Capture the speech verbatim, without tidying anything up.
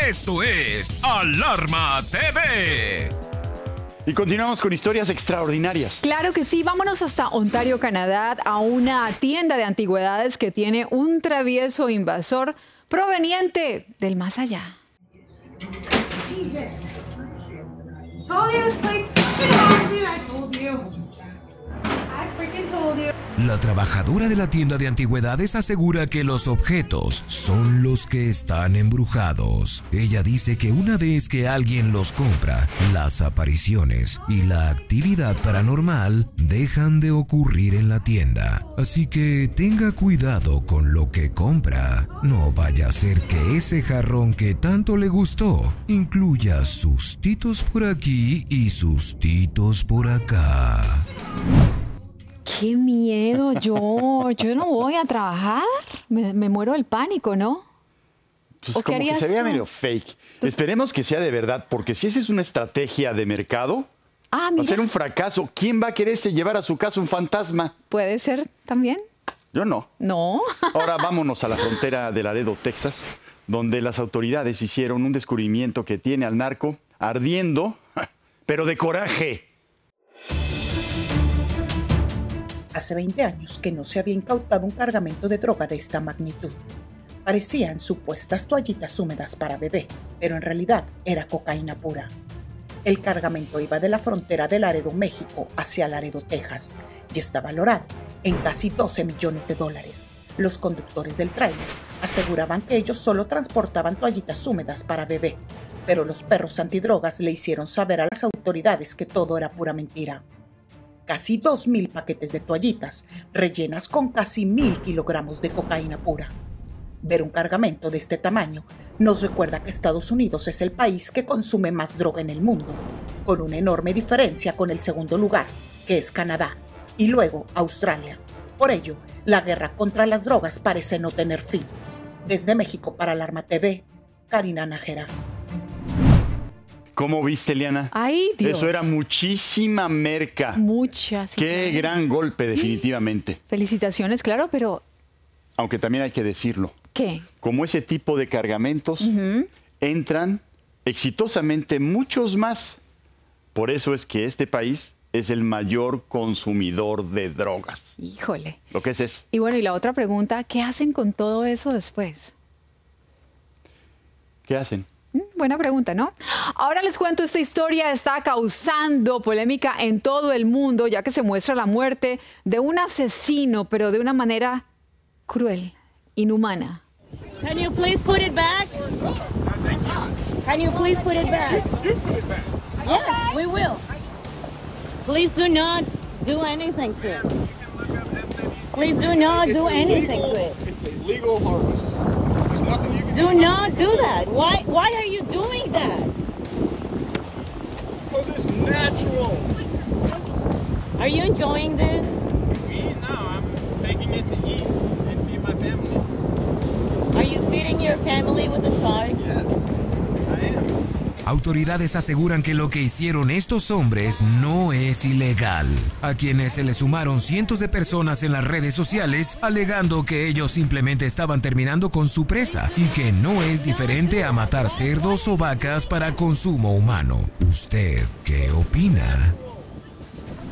Esto es Alarma T V. Y continuamos con historias extraordinarias. Claro que sí, vámonos hasta Ontario, Canadá, a una tienda de antigüedades que tiene un travieso invasor proveniente del más allá. La trabajadora de la tienda de antigüedades asegura que los objetos son los que están embrujados. Ella dice que una vez que alguien los compra, las apariciones y la actividad paranormal dejan de ocurrir en la tienda. Así que tenga cuidado con lo que compra. No vaya a ser que ese jarrón que tanto le gustó incluya sustitos por aquí y sustitos por acá. ¡Qué miedo! Yo, yo no voy a trabajar. Me, me muero del pánico, ¿no? Pues como que se vea medio fake. ¿Tú? Esperemos que sea de verdad, porque si esa es una estrategia de mercado, ah, mira, va a ser un fracaso. ¿Quién va a quererse llevar a su casa un fantasma? Puede ser también. Yo no. No. Ahora vámonos a la frontera de Laredo, Texas, donde las autoridades hicieron un descubrimiento que tiene al narco ardiendo, pero de coraje. Hace veinte años que no se había incautado un cargamento de droga de esta magnitud. Parecían supuestas toallitas húmedas para bebé, pero en realidad era cocaína pura. El cargamento iba de la frontera de Laredo, México, hacia Laredo, Texas, y está valorado en casi doce millones de dólares. Los conductores del tráiler aseguraban que ellos solo transportaban toallitas húmedas para bebé, pero los perros antidrogas le hicieron saber a las autoridades que todo era pura mentira. Casi dos mil paquetes de toallitas, rellenas con casi mil kilogramos de cocaína pura. Ver un cargamento de este tamaño nos recuerda que Estados Unidos es el país que consume más droga en el mundo, con una enorme diferencia con el segundo lugar, que es Canadá, y luego Australia. Por ello, la guerra contra las drogas parece no tener fin. Desde México para Alarma T V, Karina Nájera. ¿Cómo viste, Liana? ¡Ay, Dios! Eso era muchísima merca. Mucha. Sí, Qué claro. gran golpe, definitivamente. Felicitaciones, claro, pero... Aunque también hay que decirlo. ¿Qué? Como ese tipo de cargamentos, uh-huh, entran exitosamente muchos más. Por eso es que este país es el mayor consumidor de drogas. Híjole. Lo que es es. Y bueno, y la otra pregunta, ¿qué hacen con todo eso después? ¿Qué hacen? Buena pregunta, ¿no? Ahora les cuento, esta historia está causando polémica en todo el mundo, ya que se muestra la muerte de un asesino, pero de una manera cruel, inhumana. Can you please put it back? Can you please put it back? Yes, we will. Please do not do anything to it. Please do not do anything to it. It's a legal harvest. Do not do that. Why Why are you doing that? Because it's natural. Are you enjoying this? Me? No, I'm taking it to eat and feed my family. Are you feeding your family with a shark? Yes, yes I am. Autoridades aseguran que lo que hicieron estos hombres no es ilegal, a quienes se le sumaron cientos de personas en las redes sociales alegando que ellos simplemente estaban terminando con su presa y que no es diferente a matar cerdos o vacas para consumo humano. ¿Usted qué opina?